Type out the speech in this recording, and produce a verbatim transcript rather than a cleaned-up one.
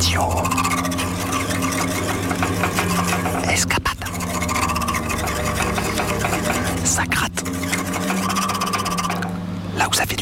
radio. Escapade. Ça gratte. Là où ça fait